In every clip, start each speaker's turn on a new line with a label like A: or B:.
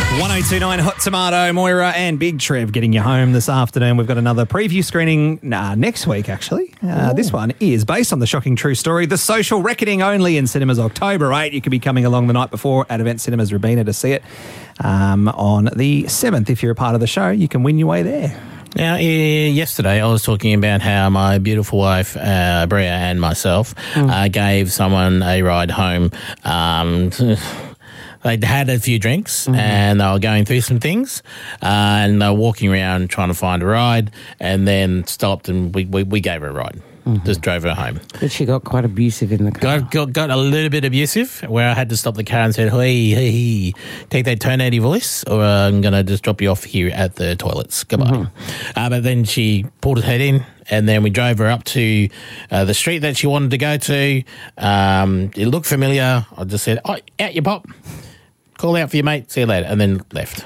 A: 1029 Hot Tomato, Moira and Big Trev getting you home this afternoon. We've got another preview screening next week, actually. This one is based on the shocking true story, The Social Reckoning, only in cinemas October 8. You could be coming along the night before at Event Cinemas Robina to see it on the 7th. If you're a part of the show, you can win your way there.
B: Now, yesterday I was talking about how my beautiful wife, Bria, and myself gave someone a ride home. They'd had a few drinks and they were going through some things and they were walking around trying to find a ride and then stopped and we gave her a ride. Just drove her home.
C: But she got quite abusive in the car.
B: Got a little bit abusive where I had to stop the car and said, hey, take that tonady voice or I'm going to just drop you off here at the toilets. Goodbye. But then she pulled her head in and then we drove her up to the street that she wanted to go to. It looked familiar. I just said, oh, out you pop. Call out for your mate. See you later. And then left.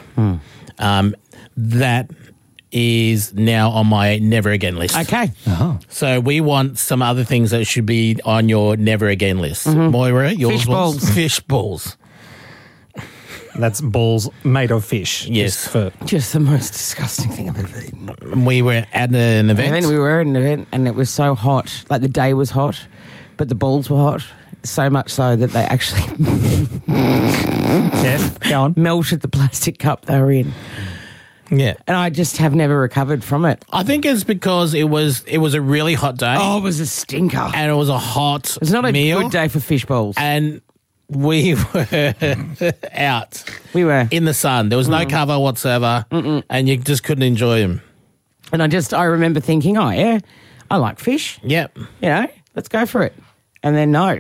B: That is now on my never again list.
C: Okay.
B: So we want some other things that should be on your never again list. Moira, yours
C: Fish
B: was
C: balls.
B: fish balls.
A: That's balls made of fish.
B: Yes.
C: Just the most disgusting thing I've ever eaten.
B: We were at an event.
C: And then we were at an event and it was so hot. Like the day was hot, but the balls were hot. So much so that they actually
A: Yes, go on.
C: melted the plastic cup they were in.
B: Yeah.
C: And I just have never recovered from it.
B: I think it's because it was a really hot day.
C: Oh, it was a stinker.
B: And it was a hot
C: It's not a
B: meal.
C: good day for fish balls.
B: And we were out
C: We were.
B: in the sun. There was no cover whatsoever. And you just couldn't enjoy them.
C: And I remember thinking, oh, yeah, I like fish.
B: Yep.
C: You know, let's go for it. And then no.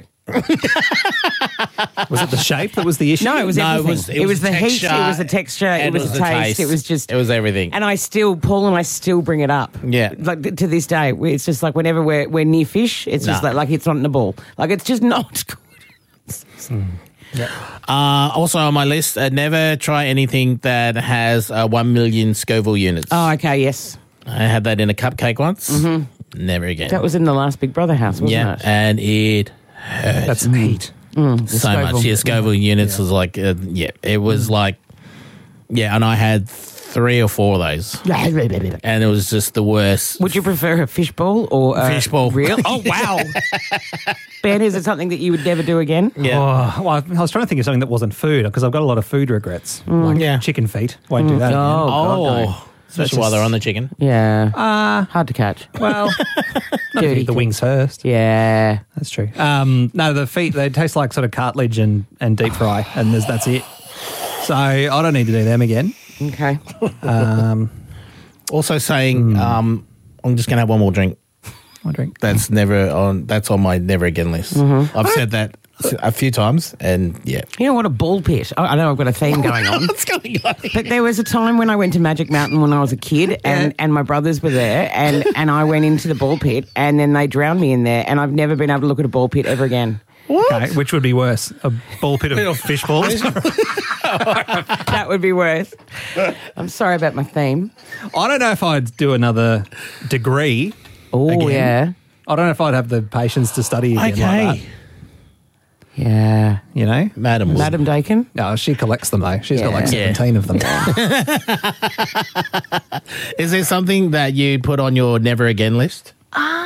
A: Was it the shape that was the issue?
C: No, it was
B: No,
C: everything.
B: it was
C: the heat,
B: texture,
C: it was the texture, it
B: and
C: was the taste, it was just...
B: It was everything.
C: And Paul and I still bring it up.
B: Yeah.
C: Like to this day, it's just like whenever we're near fish, it's just
B: Nah.
C: like it's not in the ball. Like it's just not good.
B: Also on my list, never try anything that has 1 million Scoville units.
C: Oh, okay, yes.
B: I had that in a cupcake once. Never again.
C: That was in the last Big Brother house, wasn't it?
B: And it hurt
A: That's heat.
B: so
C: Scoville.
B: much. Yeah, Scoville units was like, it was like, and I had 3 or 4 of those. And it was just the worst.
C: Would you prefer a fish ball or a
B: Fish ball.
C: Real? Oh, wow. Ben, is it something that you would never do again?
B: Yeah.
A: Oh, well, I was trying to think of something that wasn't food because I've got a lot of food regrets. Like
B: Yeah.
A: chicken feet. Won't do that again.
C: Oh, God, no.
B: Especially while they're on the chicken.
C: Yeah. Hard to catch.
A: Well,
C: Dirty
A: eat the wings first.
C: Yeah.
A: That's true. No, the feet, they taste like sort of cartilage and deep fry, and that's it. So I don't need to do them again.
C: Okay.
B: Also saying, I'm just going to have one more drink.
A: I drink.
B: That's on my never again list. I've said that a few times and
C: You know what, a ball pit. I know I've got a theme going on.
B: What's going on?
C: But there was a time when I went to Magic Mountain when I was a kid and my brothers were there and I went into the ball pit and then they drowned me in there and I've never been able to look at a ball pit ever again.
A: Okay, which would be worse? A ball pit of fish balls?
C: That would be worse. I'm sorry about my theme.
A: I don't know if I'd do another degree.
C: Oh,
A: Again.
C: yeah.
A: I don't know if I'd have the patience to study again like that.
C: Yeah.
A: You know?
C: Madam Dakin?
A: No, she collects them though. She's got like
C: Yeah.
A: 17 of them.
B: Is there something that you put on your never again list?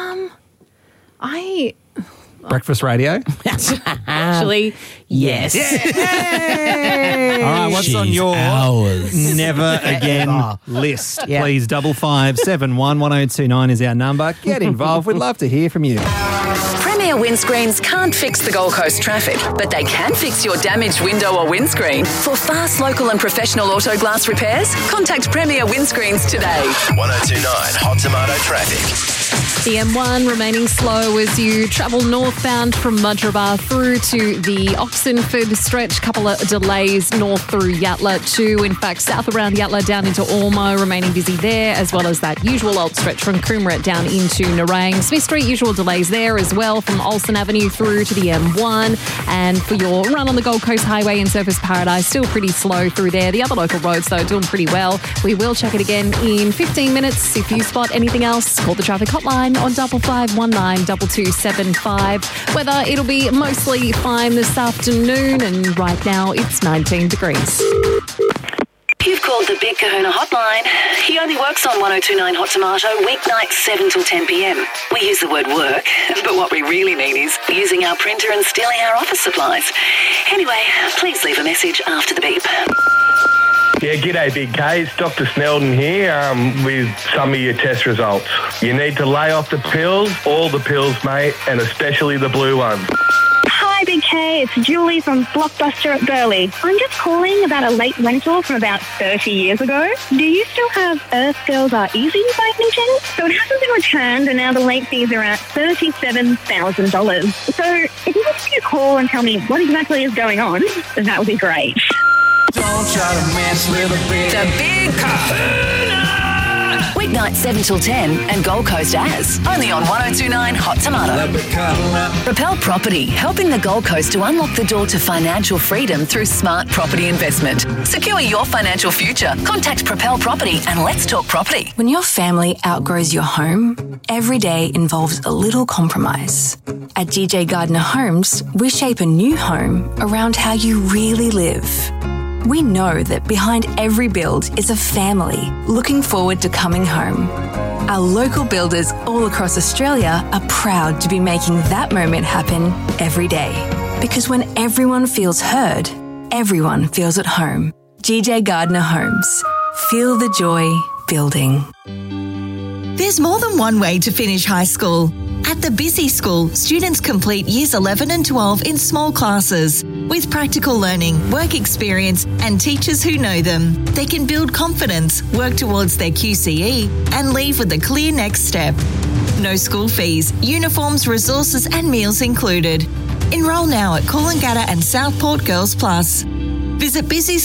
A: Breakfast radio.
D: Actually, yes.
A: All right, what's on your never again list?
C: Yeah.
A: Please, 5571 1029 is our number. Get involved. We'd love to hear from you.
E: Premier windscreens can't fix the Gold Coast traffic, but they can fix your damaged window or windscreen. For fast, local and professional auto glass repairs, contact Premier Windscreens today.
F: 1029 Hot Tomato Traffic.
D: The M1 remaining slow as you travel northbound from Mudgeeraba through to the Oxenford stretch. Couple of delays north through Yatala too. In fact, south around Yatala down into Ormo, remaining busy there, as well as that usual old stretch from Coomera down into Nerang. Smith Street, usual delays there as well from Olsen Avenue through to the M1. And for your run on the Gold Coast Highway in Surfers Paradise, still pretty slow through there. The other local roads, though, doing pretty well. We will check it again in 15 minutes. If you spot anything else, call the traffic hotline on 5519 2275. Weather, it'll be mostly fine this afternoon, and right now it's 19 degrees.
E: called the Big Kahuna Hotline. He only works on 1029 Hot Tomato weeknights 7 till 10 p.m. We use the word work, but what we really mean is using our printer and stealing our office supplies. Anyway, please leave a message after the beep.
G: Yeah, g'day Big K. It's Dr. Snelden here with some of your test results. You need to lay off the pills, all the pills, mate, and especially the blue ones.
H: Hi, Big K. It's Julie from Blockbuster at Burleigh. I'm just calling about a late rental from about 30 years ago. Do you still have Earth Girls Are Easy by any chance? So it hasn't been returned and now the late fees are at $37,000. So if you could give me a call and tell me what exactly is going on, that would be great.
E: Don't try to mess with a big... The Big Kahuna! Weeknight 7 till 10 and Gold Coast as. Only on 1029 Hot Tomato. Propel Property, helping the Gold Coast to unlock the door to financial freedom through smart property investment. Secure your financial future. Contact Propel Property and let's talk property.
I: When your family outgrows your home, every day involves a little compromise. At GJ Gardner Homes, we shape a new home around how you really live. We know that behind every build is a family looking forward to coming home. Our local builders all across Australia are proud to be making that moment happen every day. Because when everyone feels heard, everyone feels at home. GJ Gardner Homes. Feel the joy building.
J: There's more than one way to finish high school. At the Busy School, students complete Years 11 and 12 in small classes. With practical learning, work experience and teachers who know them, they can build confidence, work towards their QCE and leave with a clear next step. No school fees, uniforms, resources and meals included. Enrol now at Coolangatta and Southport Girls Plus. Visit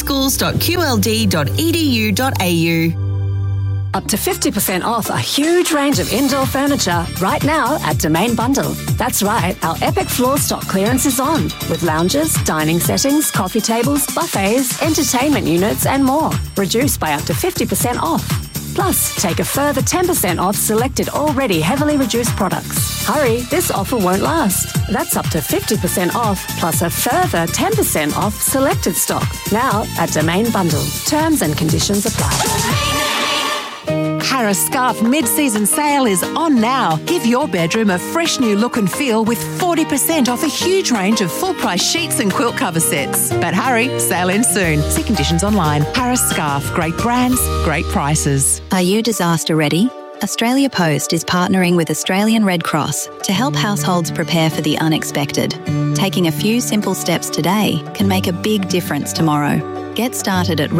J: busyschools.qld.edu.au.
K: Up to 50% off a huge range of indoor furniture right now at Domain Bundle. That's right, our epic floor stock clearance is on, with lounges, dining settings, coffee tables, buffets, entertainment units and more, reduced by up to 50% off. Plus, take a further 10% off selected already heavily reduced products. Hurry, this offer won't last. That's up to 50% off, plus a further 10% off selected stock. Now at Domain Bundle. Terms and conditions apply.
L: Harris Scarf mid-season sale is on now. Give your bedroom a fresh new look and feel with 40% off a huge range of full-price sheets and quilt cover sets. But hurry, sale ends soon. See conditions online. Harris Scarf, great brands, great prices.
M: Are you disaster ready? Australia Post is partnering with Australian Red Cross to help households prepare for the unexpected. Taking a few simple steps today can make a big difference tomorrow. Get started at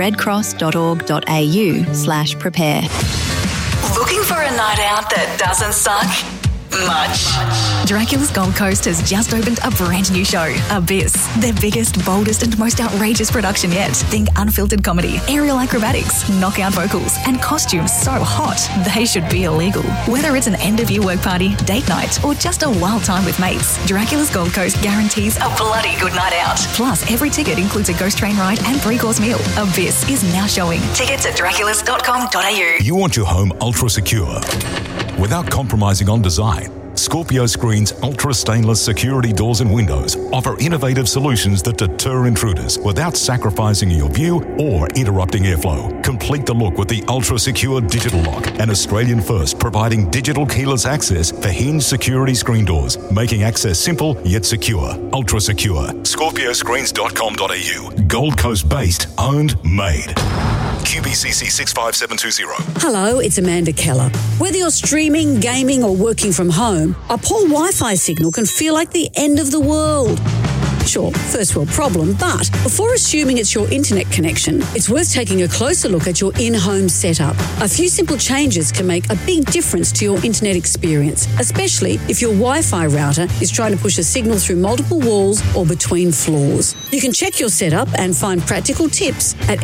M: redcross.org.au/prepare.
E: Looking for a night out that doesn't suck? Much.
N: Dracula's Gold Coast has just opened a brand new show, Abyss. Their biggest, boldest and most outrageous production yet. Think unfiltered comedy, aerial acrobatics, knockout vocals and costumes so hot they should be illegal. Whether it's an end-of-year work party, date night or just a wild time with mates, Dracula's Gold Coast guarantees a bloody good night out. Plus, every ticket includes a ghost train ride and 3-course meal. Abyss is now showing. Tickets at draculas.com.au.
O: You want your home ultra secure without compromising on design. Scorpio Screen's ultra stainless security doors and windows offer innovative solutions that deter intruders without sacrificing your view or interrupting airflow. Complete the look with the ultra secure digital lock, an Australian first providing digital keyless access for hinged security screen doors, making access simple yet secure. Ultra secure. ScorpioScreens.com.au. Gold Coast based, owned, made. QBCC 65720.
P: Hello, it's Amanda Keller. Whether you're streaming, gaming or working from home, a poor Wi-Fi signal can feel like the end of the world. Sure, first world problem, but before assuming it's your internet connection, it's worth taking a closer look at your in-home setup. A few simple changes can make a big difference to your internet experience, especially if your Wi-Fi router is trying to push a signal through multiple walls or between floors. You can check your setup and find practical tips at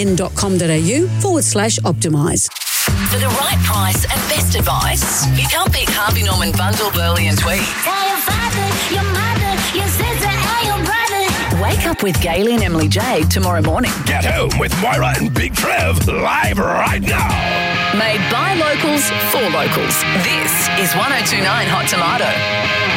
P: nbn.com.au/optimise.
E: For the right price and best advice, you can't beat Harvey Norman Bundle, Burleigh and Tweed.
Q: Tell your father, your mother, your sister and your brother.
E: Wake up with Gailey and Emily Jade tomorrow morning.
F: Get home with Moira and Big Trev live right now.
E: Made by locals for locals. This is 1029 Hot Tomato.